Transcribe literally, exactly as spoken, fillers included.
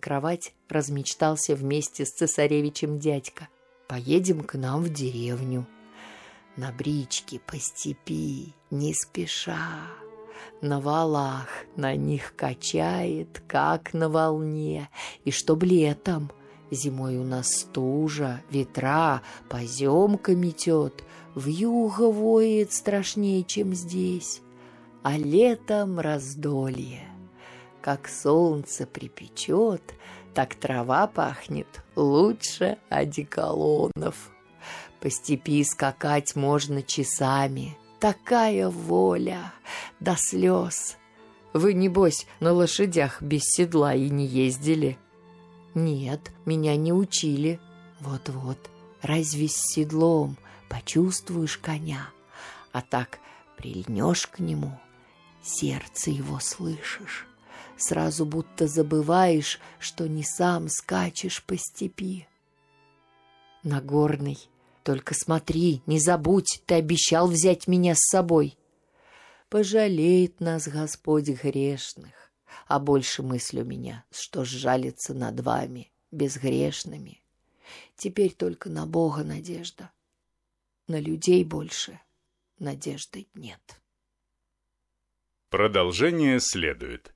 кровать, размечтался вместе с цесаревичем дядька. «Поедем к нам в деревню. На бричке по степи, не спеша. На валах на них качает, как на волне. И чтоб летом, зимой у нас стужа, ветра, поземка метет, вьюга воет страшнее, чем здесь. А летом раздолье. Как солнце припечет, так трава пахнет лучше одеколонов. По степи скакать можно часами. Такая воля до слез. Вы, небось, на лошадях без седла и не ездили?» «Нет, меня не учили». «Вот-вот, разве с седлом почувствуешь коня? А так прильнешь к нему, сердце его слышишь. Сразу будто забываешь, что не сам скачешь по степи». «Нагорный, только смотри, не забудь, ты обещал взять меня с собой». «Пожалеет нас Господь грешных, а больше мысль у меня, что сжалится над вами, безгрешными. Теперь только на Бога надежда, на людей больше надежды нет». Продолжение следует.